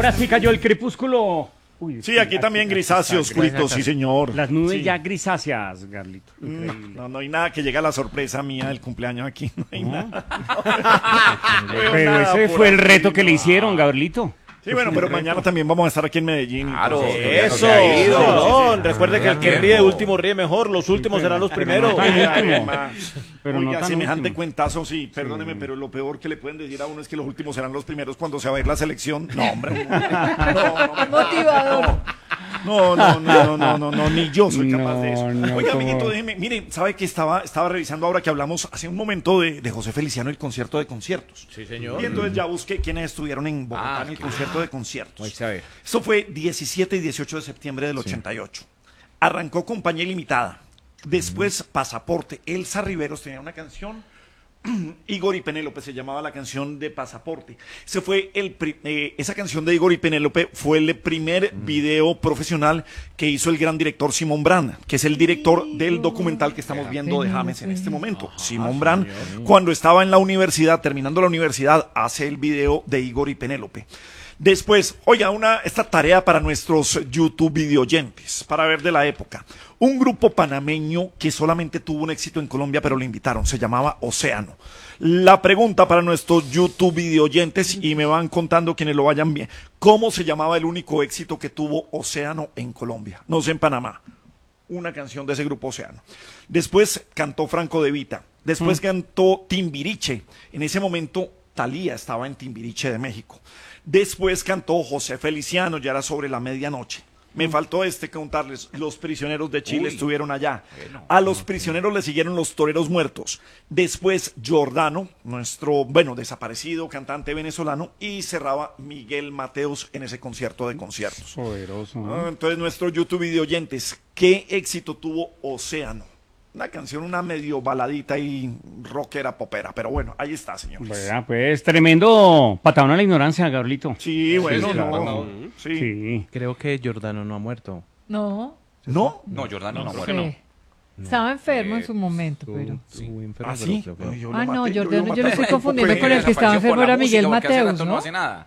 Ahora sí cayó el crepúsculo. Uy, Sí, aquí también grisáceo, oscurito, sí señor. Las nubes Sí. ya grisáceas, Carlito. Increíble. No hay nada que llegue a la sorpresa mía del cumpleaños aquí. No hay nada. Pero nada ese por fue el aquí, reto que le no. hicieron, Gabrielito. Sí, bueno, pero mañana también vamos a estar aquí en Medellín. Claro, Eso, Sí, no, sí. recuerde que el que ríe último ríe mejor, los últimos serán los primeros. no tan último. Pero Pero no oiga, tan semejante último. cuentazo, sí, perdóneme, pero lo peor que le pueden decir a uno es que los últimos serán los primeros cuando se va a ir la selección. No, hombre. Motivador. No, ni yo soy capaz de eso. No, Oiga, ¿cómo? amiguito, déjeme, mire, ¿sabe que estaba revisando ahora que hablamos hace un momento de José Feliciano, el concierto de conciertos? Sí, señor. Y entonces ya busqué quiénes estuvieron en Bogotá Ah, en el concierto de conciertos. Vamos a ver. Esto fue 17 y 18 de septiembre del 88. Arrancó Compañía Ilimitada. Después Pasaporte. Elsa Riveros tenía una canción. Igor y Penélope se llamaba la canción de Pasaporte. Esa canción de Igor y Penélope fue el primer video profesional que hizo el gran director Simón Brand, que es el director del documental que estamos viendo de James en este momento. Simón Brand, cuando estaba en la universidad, terminando la universidad, hace el video de Igor y Penélope. Después, oiga, esta tarea para nuestros YouTube videoyentes, para ver de la época. Un grupo panameño que solamente tuvo un éxito en Colombia, pero lo invitaron, se llamaba Océano. La pregunta para nuestros YouTube videoyentes, y me van contando quienes lo vayan bien, ¿cómo se llamaba el único éxito que tuvo Océano en Colombia? No sé, en Panamá. Una canción de ese grupo Océano. Después cantó Franco De Vita. Después cantó Timbiriche. En ese momento, Thalía estaba en Timbiriche de México. Después cantó José Feliciano, ya era sobre la medianoche. Me faltó contarles, los prisioneros de Chile estuvieron allá. A los prisioneros le siguieron los Toreros Muertos. Después Giordano, nuestro, desaparecido cantante venezolano, y cerraba Miguel Mateos en ese concierto de conciertos. Poderoso, ¿no? Entonces, nuestros YouTube videoyentes, ¿qué éxito tuvo Océano? Una canción, una medio baladita y rockera, popera. Pero bueno, ahí está, señores. Vea, pues, tremendo patadón a la ignorancia, Gabrielito. Sí, bueno, claro. no. Sí. Sí. Creo que Giordano no ha muerto. No. ¿No? No, Giordano no ¿por muere. qué no? Estaba enfermo en su momento, pero. Estuvo enfermo, ¿Ah, pero sí? creo que- Ay, yo lo Ah, no, maté, Giordano, yo lo maté. estoy confundiendo con el que Desapareció estaba enfermo, por la era Miguel música, porque hace Mateus, rato no ¿no? hace nada.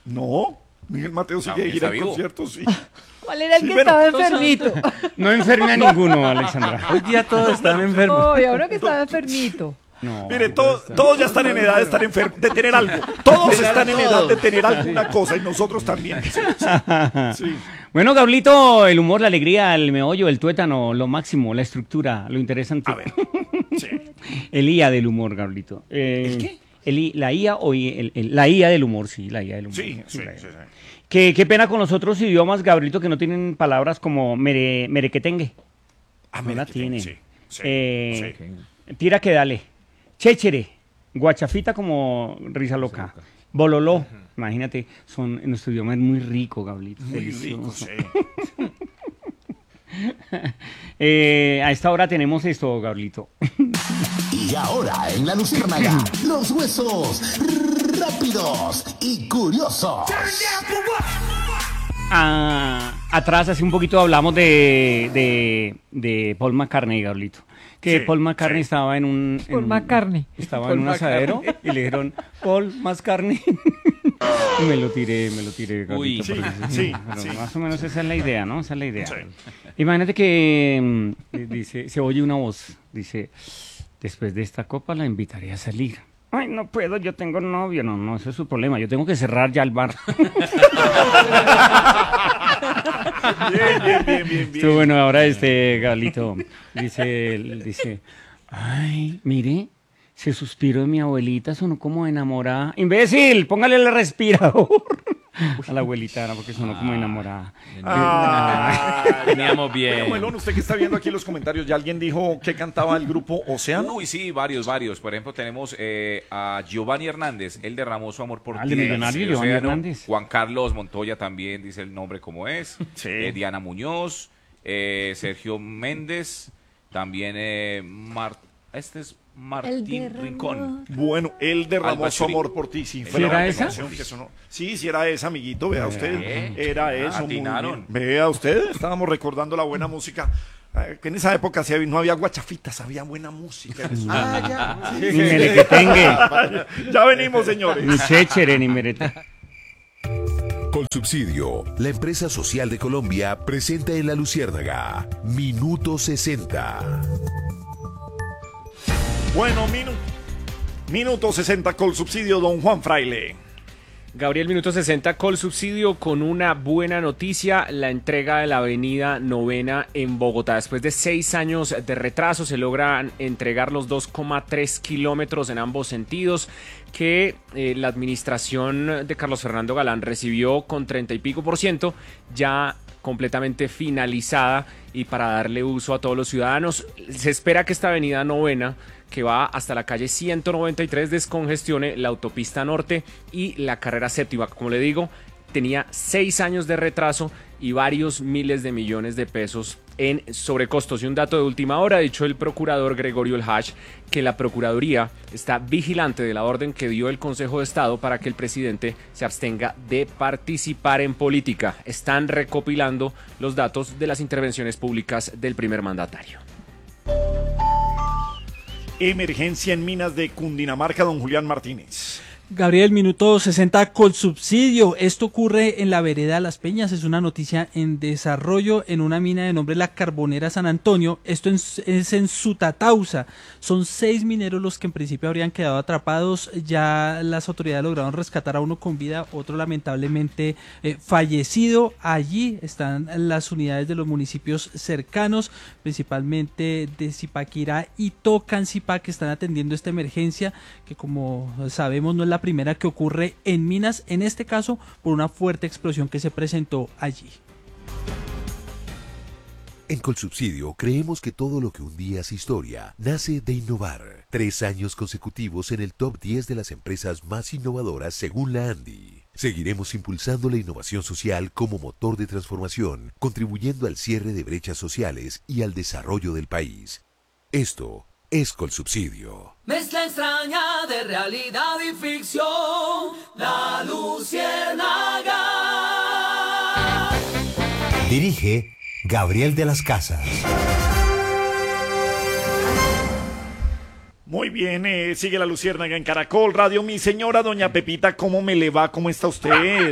No, Miguel Mateo sigue También de gira está en vivo. conciertos, sí. ¿Cuál era el Sí, que bueno, estaba enfermito? No enferme a ninguno, Alexandra. Hoy día todos están enfermos. Oh, y ahora que estaba enfermito. No. Mire, todos ya están en edad de estar enfermos, de tener algo. Todos están en edad de tener alguna cosa y nosotros también. Sí, sí. Bueno, Gablito, el humor, la alegría, el meollo, el tuétano, lo máximo, la estructura, lo interesante. A ver. Sí. El IA del humor, Gablito. ¿El qué? La IA o la IA del humor, sí, la IA del humor. Sí, sí, La IA. sí, sí. Qué pena con los otros idiomas, Gabrielito, que no tienen palabras como merequetengue. Ah, No mira la que tienen. sí, sí, Tira que dale. Chéchere. Guachafita como risa loca. Bololó. Imagínate, nuestro idioma es muy rico, Gabrielito. Muy rico, delicioso. sí. A esta hora tenemos esto, Gabrielito. Y ahora en la Luciérnaga, los huesos rápidos y curiosos. Atrás, hace un poquito hablamos de Paul McCartney, Gabrielito. Que Sí, Paul McCartney sí. estaba en un... Paul McCartney. Estaba Paul en un asadero y le dijeron, Paul McCartney. Y me lo tiré, Gabrielito. Uy. Sí, porque sí, pero sí. más o menos esa es la idea, ¿no? Esa es la idea. Sí. Imagínate que dice, se oye una voz, dice, después de esta copa la invitaré a salir. Ay, no puedo, yo tengo novio. No, ese es su problema. Yo tengo que cerrar ya el bar. Bien. Estuvo bueno, ahora Gablito dice, ay, mire, ese suspiro de mi abuelita sonó como enamorada. ¡Imbécil! Póngale el respirador a la abuelita, ¿no? Porque sonó como enamorada. Veníamos bien. Melón, usted que está viendo aquí en los comentarios, ¿ya alguien dijo que cantaba el grupo Océano? Uy, sí, varios. Por ejemplo, tenemos a Giovanni Hernández. Él derramó su amor por Ah, ti. el millonario dice Giovanni Océano. Hernández. Juan Carlos Montoya también dice el nombre como es. Sí. Diana Muñoz. Sergio Méndez. También este es Martín derramó. Rincón. Bueno, él derramó Alba su Churi. amor por ti. Sí, ¿Sí era esa? canción que sonó. Sí, era esa, amiguito. Vea usted. Era eso. muy atinaron. bien. Vea usted. Estábamos recordando la buena música. Que en esa época no había guachafitas, había buena música. Ni merequetengue, Ya venimos, señores. ni chéchere, ni merete. Colsubsidio, la empresa social de Colombia, presenta en La Luciérnaga Minuto 60. Bueno, minuto 60 Colsubsidio, don Juan Fraile. Gabriel, minuto 60 Colsubsidio con una buena noticia, la entrega de la avenida Novena en Bogotá. Después de 6 años de retraso se logran entregar los 2,3 kilómetros en ambos sentidos que la administración de Carlos Fernando Galán recibió con 30 y pico %, ya completamente finalizada y para darle uso a todos los ciudadanos. Se espera que esta avenida Novena, que va hasta la calle 193, descongestione la autopista norte y la carrera séptima. Como le digo, tenía 6 años de retraso y varios miles de millones de pesos en sobrecostos. Y un dato de última hora, ha dicho el procurador Gregorio El Hach, que la Procuraduría está vigilante de la orden que dio el Consejo de Estado para que el presidente se abstenga de participar en política. Están recopilando los datos de las intervenciones públicas del primer mandatario. Emergencia en minas de Cundinamarca, don Julián Martínez. Gabriel, minuto 60 Colsubsidio. Esto ocurre en la vereda Las Peñas, es una noticia en desarrollo en una mina de nombre La Carbonera San Antonio. Esto es en Sutatausa. Son 6 mineros los que en principio habrían quedado atrapados. Ya las autoridades lograron rescatar a uno con vida, otro lamentablemente fallecido. Allí están las unidades de los municipios cercanos, principalmente de Zipaquirá y Tocancipá, que están atendiendo esta emergencia, que como sabemos no es la primera que ocurre en minas, en este caso por una fuerte explosión que se presentó allí. En Colsubsidio creemos que todo lo que un día es historia nace de innovar. 3 años consecutivos en el top 10 de las empresas más innovadoras según la ANDI. Seguiremos impulsando la innovación social como motor de transformación, contribuyendo al cierre de brechas sociales y al desarrollo del país. Esto es Colsubsidio. Mezcla extraña de realidad y ficción, La Luciérnaga. Dirige Gabriel de las Casas. Muy bien, sigue La Luciérnaga en Caracol Radio. Mi señora doña Pepita, ¿cómo me le va? ¿Cómo está usted?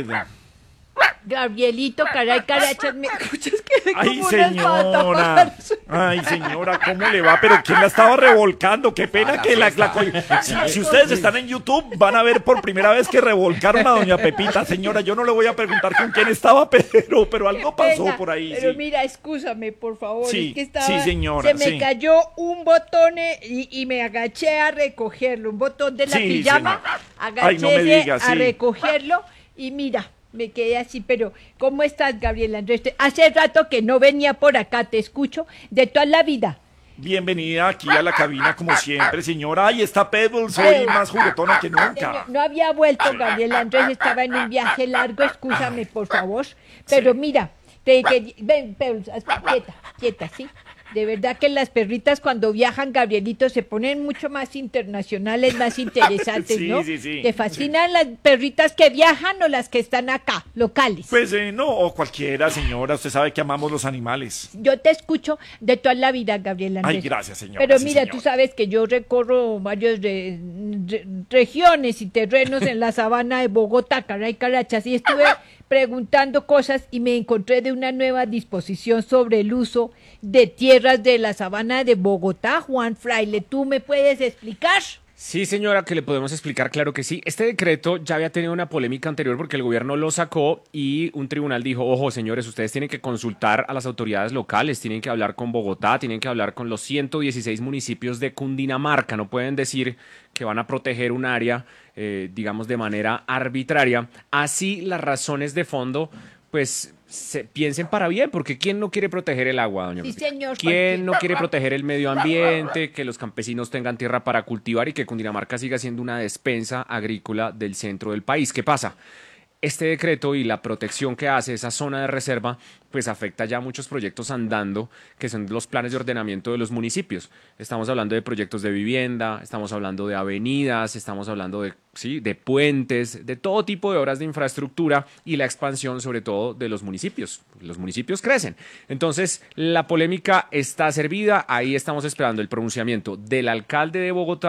Gabrielito, caray, carachas, ¿me escuchas que Ay, como una señora. espata? Ay, señora, ¿cómo le va? Pero ¿quién la estaba revolcando? Qué pena que si ustedes están en YouTube, van a ver por primera vez que revolcaron a doña Pepita. Señora, yo no le voy a preguntar con quién estaba, pero algo pasó por ahí. Pero sí. mira, excúsame, por favor. Sí, es que estaba, sí, señora, se me sí. cayó un botón y me agaché a recogerlo. Un botón de la Sí, pijama. señora. Agaché Ay, no me digas, a sí. recogerlo y mira. Me quedé así, pero ¿cómo estás, Gabriel Andrés? Hace rato que no venía por acá, te escucho de toda la vida. Bienvenida aquí a la cabina como siempre, señora. Ay, está Pebbles hoy más juguetona que nunca. No había vuelto, Gabriel Andrés, estaba en un viaje largo, excúsame, por favor. Pero mira, ven, Pebbles, quieta, ¿sí? De verdad que las perritas cuando viajan, Gabrielito, se ponen mucho más internacionales, más interesantes, Sí, ¿no? sí. ¿Te fascinan las perritas que viajan o las que están acá, locales? Pues no, o cualquiera, señora. Usted sabe que amamos los animales. Yo te escucho de toda la vida, Gabriel Andrés. Ay, gracias, señora. Pero sí, mira, señora. tú sabes que yo recorro varias regiones y terrenos en la sabana de Bogotá, caray, carachas, y estuve preguntando cosas y me encontré de una nueva disposición sobre el uso de tierras de la sabana de Bogotá. Juan Fraile, ¿tú me puedes explicar? Sí, señora, que le podemos explicar, claro que sí. Este decreto ya había tenido una polémica anterior porque el gobierno lo sacó y un tribunal dijo, ojo, señores, ustedes tienen que consultar a las autoridades locales, tienen que hablar con Bogotá, tienen que hablar con los 116 municipios de Cundinamarca, no pueden decir que van a proteger un área, digamos, de manera arbitraria. Así las razones de fondo, pues, se piensen para bien, porque ¿quién no quiere proteger el agua, doña Sí, Pepita? señor. ¿Quién no quiere proteger el medio ambiente, que los campesinos tengan tierra para cultivar y que Cundinamarca siga siendo una despensa agrícola del centro del país? ¿Qué pasa? Este decreto y la protección que hace esa zona de reserva pues afecta ya muchos proyectos andando que son los planes de ordenamiento de los municipios. Estamos hablando de proyectos de vivienda, estamos hablando de avenidas, estamos hablando de, sí, de puentes, de todo tipo de obras de infraestructura y la expansión sobre todo de los municipios. Los municipios crecen. Entonces la polémica está servida, ahí estamos esperando el pronunciamiento del alcalde de Bogotá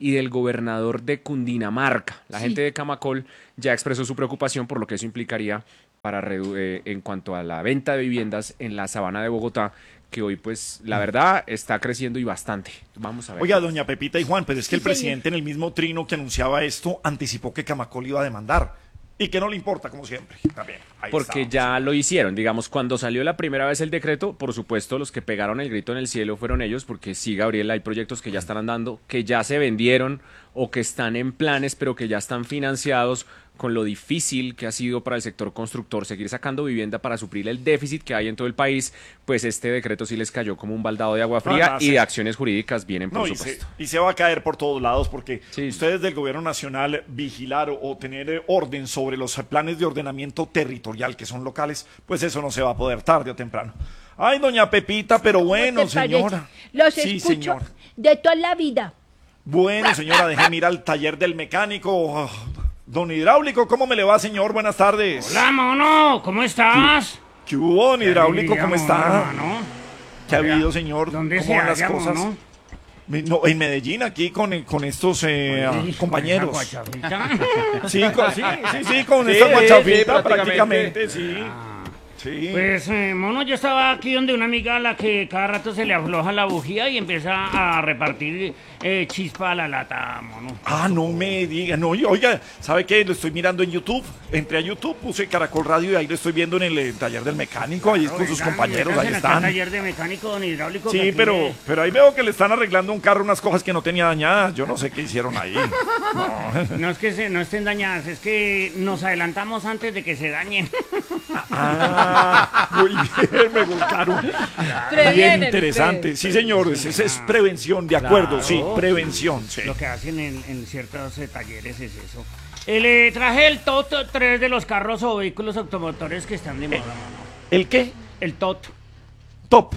y del gobernador de Cundinamarca. La Sí. gente de Camacol ya expresó su preocupación por lo que eso implicaría en cuanto a la venta de viviendas en la sabana de Bogotá, que hoy pues la verdad está creciendo y bastante. Vamos a ver. Oiga, doña Pepita y Juan, pero es que Sí, el presidente en el mismo trino que anunciaba esto anticipó que Camacol iba a demandar y que no le importa, como siempre. También. Ahí Porque estamos. ya lo hicieron, digamos, cuando salió la primera vez el decreto, por supuesto los que pegaron el grito en el cielo fueron ellos, porque sí, Gabriel, hay proyectos que ya están andando, que ya se vendieron o que están en planes, pero que ya están financiados, con lo difícil que ha sido para el sector constructor seguir sacando vivienda para suplir el déficit que hay en todo el país, pues este decreto sí les cayó como un baldado de agua fría y de acciones jurídicas vienen, por No, supuesto. y se va a caer por todos lados porque Sí. ustedes del gobierno nacional vigilar o tener orden sobre los planes de ordenamiento territorial que son locales, pues eso no se va a poder tarde o temprano. Ay, doña Pepita, pero bueno, ¿Qué te parece? señora. Los Sí, escucho señor. de toda la vida. Bueno, señora, déjeme ir al taller del mecánico. Don Hidráulico, ¿cómo me le va, señor? Buenas tardes. Hola, mono, ¿cómo estás? ¿Qué hubo, don Hidráulico? ¿Cómo Digamos, está? hermano. ¿Qué ha Oiga, habido, señor? ¿dónde ¿Cómo se van las halla, cosas? mono? No, en Medellín, aquí con estos Sí, compañeros. con esa guachafita. Sí, con Sí, esta sí, guachafita, prácticamente. prácticamente, sí. Sí. Pues, mono, yo estaba aquí donde una amiga a la que cada rato se le afloja la bujía y empieza a repartir chispa a la lata, mono. Ah, no me diga, no, oiga, ¿sabe qué? Lo estoy mirando en YouTube. Entré a YouTube, puse Caracol Radio y ahí lo estoy viendo en el taller del mecánico, ahí con sus Oigan, compañeros, métanse ahí acá al están. taller de mecánico, don Hidráulico. que Sí, aquí pero ahí veo que le están arreglando un carro, unas cosas que no tenía dañadas. Yo no sé qué hicieron ahí. No. No es que no estén dañadas, es que nos adelantamos antes de que se dañen. Ah, muy bien, me gustaron. Bien Previenen interesante. ustedes. Sí, señor, es prevención, de acuerdo, sí, prevención. Sí. Lo que hacen en ciertos talleres es eso. Le traje el TOT 3 de los carros o vehículos automotores que están de moda, mano. ¿El qué? El TOT. Top.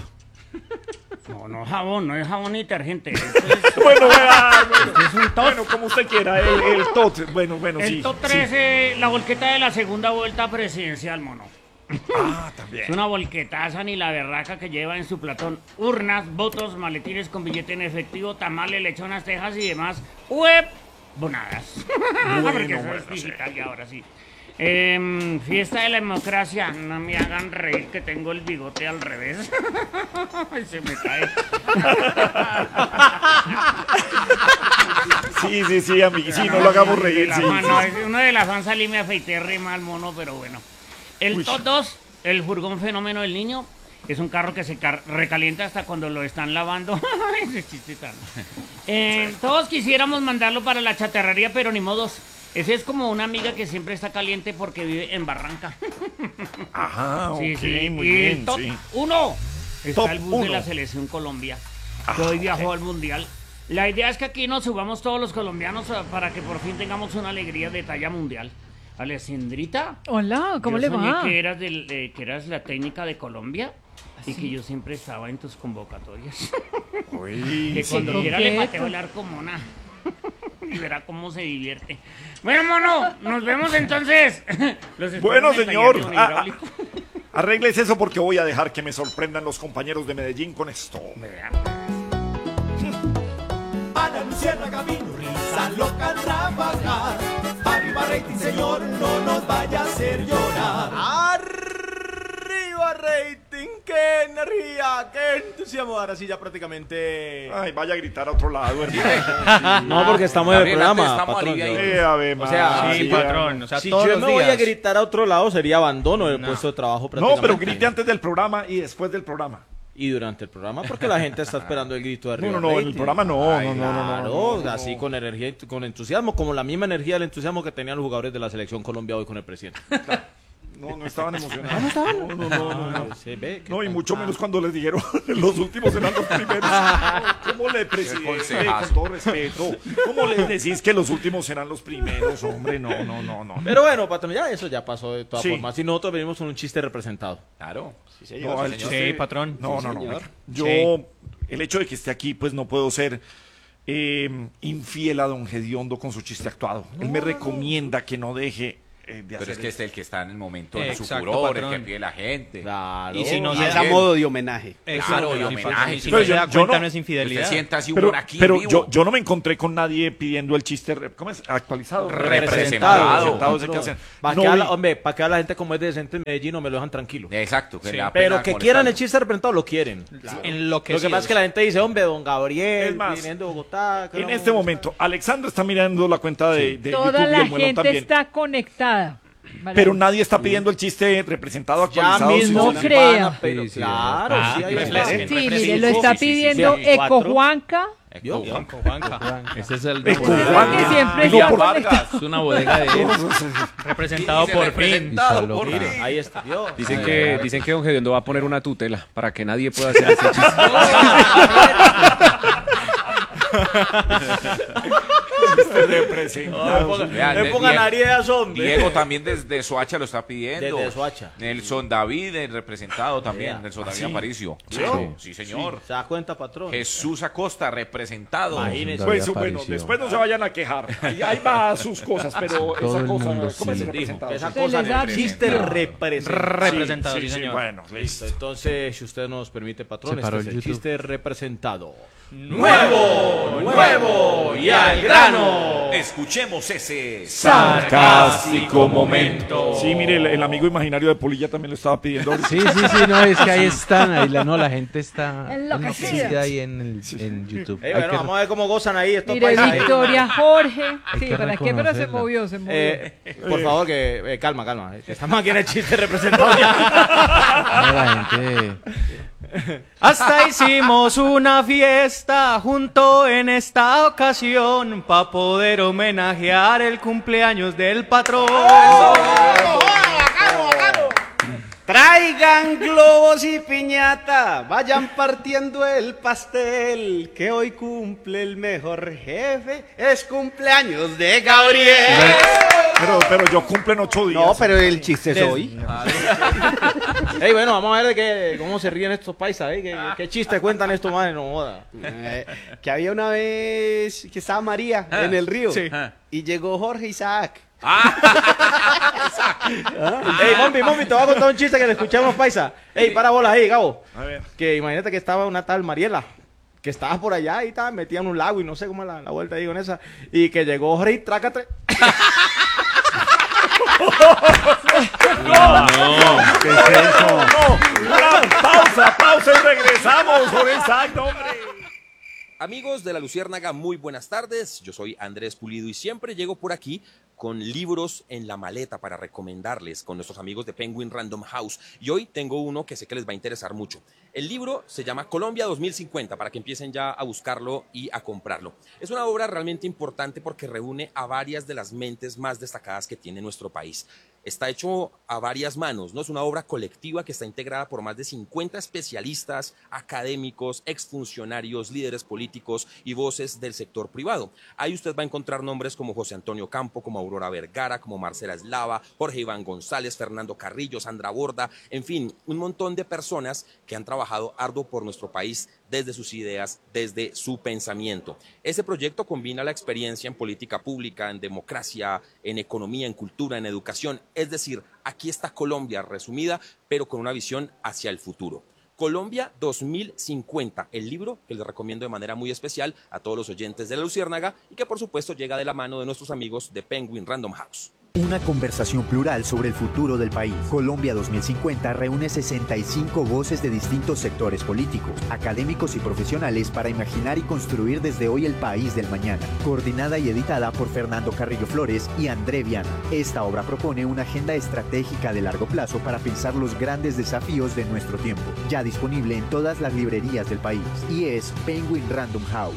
No jabón, no es jabón ni detergente. Bueno, Es un TOT. bueno, como usted quiera, el TOT. Bueno, El sí. TOT 3 es la volqueta de la segunda vuelta presidencial, mono. Ah, Es también. una volquetaza ni la berraca que lleva en su platón urnas, votos, maletines con billete en efectivo, tamales, lechonas, tejas y demás bonadas. Porque eso es digital y ahora sí. Fiesta de la democracia. No me hagan reír que tengo el bigote al revés. Ay, se me cae. Sí, amigo, sí, no lo hagamos reír, sí. Uno de las fans salí me afeité re mal, mono, pero bueno. El TOT 2, el furgón fenómeno del niño, es un carro que se recalienta hasta cuando lo están lavando. Ese chiste tan. Todos quisiéramos mandarlo para la chatarrería, pero ni modos. Ese es como una amiga que siempre está caliente porque vive en Barranca. Ajá, ok, Sí. muy Y bien, el top sí. 1 está Top el bus de uno. la Selección Colombia, que hoy viajó al Mundial. La idea es que aquí nos subamos todos los colombianos para que por fin tengamos una alegría de talla mundial. Alessandrita, Hola, ¿cómo yo le soñé va? que eras la técnica de Colombia y que yo siempre estaba en tus convocatorias. Uy, Que sí. cuando quiera le coqueto. pateo el arco, mona. Y verá cómo se divierte. Bueno, mono, nos vemos entonces. Los espero Bueno, en el señor. taller de un hidráulico. Arregles eso porque voy a dejar que me sorprendan los compañeros de Medellín con esto. A la luciérnaga vino risa loca al trabajar. Arriba rating, señor, no nos vaya a hacer llorar. Arriba rating, qué energía, qué entusiasmo. Ahora sí ya prácticamente... Ay, vaya a gritar a otro lado, hermano. No, porque estamos en el Gabriel, antes programa, estamos patrón. aliviaditos. Ave O sea, María. sí, patrón, o sea, Si todos yo los me voy a días. gritar a otro lado sería abandono del puesto de trabajo No, prácticamente. pero grite antes del programa y después del programa. Y durante el programa, porque la gente está esperando el grito de arriba. No, en el rating. programa no, Ay, no, claro, no. así con energía y con entusiasmo, como la misma energía, el entusiasmo que tenían los jugadores de la selección Colombia hoy con el presidente. No estaban emocionados. No. Se ve que No, y están- mucho menos cuando les dijeron los últimos eran los primeros. ¿Cómo le presidente, consejazo. con todo respeto? ¿Cómo les decís que los últimos serán los primeros, hombre? No. Pero bueno, patrón, ya eso ya pasó de todas Sí. formas. Si nosotros venimos con un chiste representado. Claro. No, el Sí, chiste- patrón. No. señor. Yo, el hecho de que esté aquí, pues no puedo ser infiel a don Gediondo con su chiste actuado. Él me recomienda que no deje de Pero hacer es que esto. es el que está en el momento de su Exacto, furor, el patrón. que pide la gente. Claro. Y si no Y se es da a modo de homenaje. Claro, de homenaje. Y si Pero no se da yo cuenta, no- no es infidelidad. Usted sienta así Pero, humor aquí pero en vivo. yo no me encontré con nadie pidiendo el chiste, ¿cómo es? Actualizado. Representado. ese que hacen. Para No que, vi- hombre, para que la gente como es decente en Medellín no me lo dejan tranquilo. Exacto. Que Sí. le da Pero pena que molestarlo. quieran el chiste representado, lo quieren. En lo que Lo que pasa es que la gente dice, hombre, don Es Gabriel, más, viniendo de Bogotá. que En no este me momento, Alexandra está mirando la cuenta de Toda YouTube y la el Muelón gente también. está conectada. Pero nadie está pidiendo el chiste representado Ya actualizado. mismo No se crea. van a pero claro, sí, ahí está. Sí, mire, lo está pidiendo Eco Juanca. ¿Vio? Juanca. Ese es el Eco nombre. Juanca. Que siempre No, está por- conectado. Es una bodega de Representado por fin. Representado por Mire, fin. ahí está. ¿vio? Dicen que don Gediondo va a poner una tutela para que nadie pueda hacer ese chiste. Vean, Le pongan Diego- Arias, hombre. Diego también desde Soacha lo está pidiendo. Desde Soacha. Nelson David, el representado también. Vea. Nelson David ¿Sí? Aparicio. ¿Vio? Sí, señor. ¿Se da cuenta, patrón? Jesús Acosta, representado. Imagínese. Pues bueno, después no se vayan a quejar. Ahí va sus cosas, pero Todo esa el cosa, mundo ¿cómo es sí. representado? Esa Se cosa les da chiste bien. representado. Representado, sí, Sí, señor. bueno, Listo, entonces, si usted nos permite, patrón, Se paró este es el el YouTube. chiste representado. ¡Nuevo! y al grano. Escuchemos ese Sarcástico momento. Sí, mire, el amigo imaginario de Polilla también lo estaba pidiendo. ahorita. Sí, no, es que ahí están, la gente está Enloquecida. enloquecida ahí en YouTube. Bueno, vamos a ver cómo gozan ahí estos Mire, paisas ahí. Victoria Jorge. Sí, que ¿para qué? Pero se reconocerla. movió, se movió. Por favor, que calma, que estamos aquí en el chiste representado ya. La gente... Hasta hicimos una fiesta junto en esta ocasión para poder homenajear el cumpleaños del patrón. Traigan globos y piñata, vayan partiendo el pastel, que hoy cumple el mejor jefe, es cumpleaños de Gabriel. Pero yo cumplo en 8 días. No, pero el chiste es hoy. Ey, bueno, vamos a ver cómo se ríen estos paisas, qué chiste cuentan estos manes, no joda. Que había una vez que estaba María en el río y llegó Jorge Isaac. Ey, Mombi, te voy a contar un chiste que le escuchamos, paisa. Ey, para bolas ahí, Gabo. A ver. Que imagínate que estaba una tal Mariela, que estaba por allá y estaba metida en un lago y no sé cómo es la vuelta ahí con esa. Y que llegó Jorge y trácate. ¿Qué es eso? Pausa y regresamos por exacto, hombre. Amigos de La Luciérnaga, muy buenas tardes. Yo soy Andrés Pulido y siempre llego por aquí con libros en la maleta para recomendarles con nuestros amigos de Penguin Random House. Y hoy tengo uno que sé que les va a interesar mucho. El libro se llama Colombia 2050, para que empiecen ya a buscarlo y a comprarlo. Es una obra realmente importante porque reúne a varias de las mentes más destacadas que tiene nuestro país. Está hecho a varias manos, ¿no? Es una obra colectiva que está integrada por más de 50 especialistas, académicos, exfuncionarios, líderes políticos y voces del sector privado. Ahí usted va a encontrar nombres como José Antonio Campo, como Aurora Vergara, como Marcela Eslava, Jorge Iván González, Fernando Carrillo, Sandra Borda, en fin, un montón de personas que han trabajado arduo por nuestro país desde sus ideas, desde su pensamiento. Este proyecto combina la experiencia en política pública, en democracia, en economía, en cultura, en educación. Es decir, aquí está Colombia resumida, pero con una visión hacia el futuro. Colombia 2050, el libro que les recomiendo de manera muy especial a todos los oyentes de La Luciérnaga y que por supuesto llega de la mano de nuestros amigos de Penguin Random House. Una conversación plural sobre el futuro del país. Colombia 2050 reúne 65 voces de distintos sectores políticos, académicos y profesionales para imaginar y construir desde hoy el país del mañana. Coordinada y editada por Fernando Carrillo Flores y André Viana. Esta obra propone una agenda estratégica de largo plazo para pensar los grandes desafíos de nuestro tiempo. Ya disponible en todas las librerías del país. Y es Penguin Random House.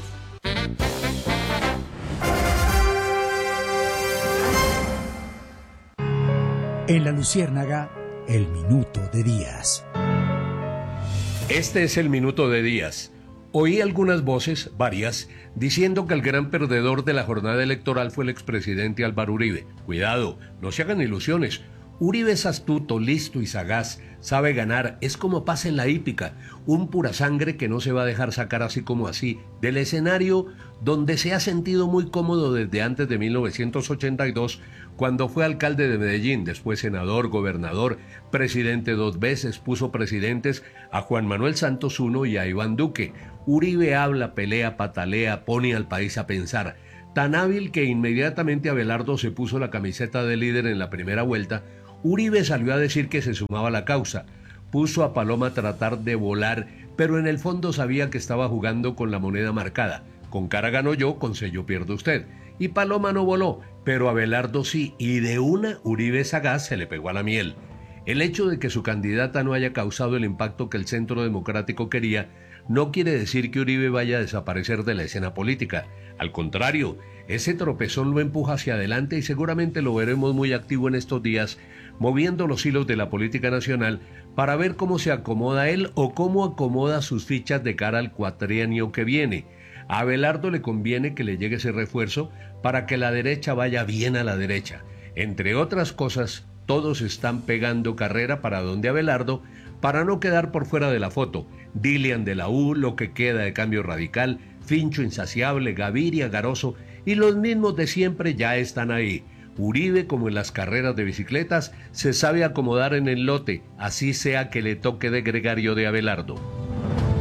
En La Luciérnaga, el minuto de Díaz. Este es el minuto de Díaz. Oí algunas voces, varias, diciendo que el gran perdedor de la jornada electoral fue el expresidente Álvaro Uribe. Cuidado, no se hagan ilusiones. Uribe es astuto, listo y sagaz, sabe ganar, es como pasa en la hípica, un pura sangre que no se va a dejar sacar así como así, del escenario donde se ha sentido muy cómodo desde antes de 1982, cuando fue alcalde de Medellín, después senador, gobernador, presidente 2 veces, puso presidentes a Juan Manuel Santos I y a Iván Duque. Uribe habla, pelea, patalea, pone al país a pensar. Tan hábil que inmediatamente Abelardo se puso la camiseta de líder en la primera vuelta, Uribe salió a decir que se sumaba a la causa. Puso a Paloma a tratar de volar, pero en el fondo sabía que estaba jugando con la moneda marcada. Con cara gano yo, con sello pierdo usted. Y Paloma no voló, pero Abelardo sí, y de una Uribe sagaz se le pegó a la miel. El hecho de que su candidata no haya causado el impacto que el Centro Democrático quería no quiere decir que Uribe vaya a desaparecer de la escena política. Al contrario, ese tropezón lo empuja hacia adelante y seguramente lo veremos muy activo en estos días, moviendo los hilos de la política nacional para ver cómo se acomoda él o cómo acomoda sus fichas de cara al cuatrienio que viene. A Abelardo le conviene que le llegue ese refuerzo para que la derecha vaya bien a la derecha. Entre otras cosas, todos están pegando carrera para donde Abelardo para no quedar por fuera de la foto. Dilian de la U, lo que queda de Cambio Radical, Fincho Insaciable, Gaviria, Garoso y los mismos de siempre ya están ahí. Uribe, como en las carreras de bicicletas, se sabe acomodar en el lote, así sea que le toque de gregario de Abelardo.